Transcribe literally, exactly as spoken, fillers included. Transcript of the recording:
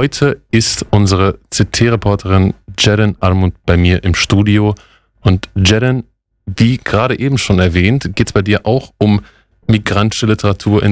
heute ist unsere C T-Reporterin Ceren Armut bei mir im Studio. Und Ceren, wie gerade eben schon erwähnt, geht es bei dir auch um migrantische Literatur in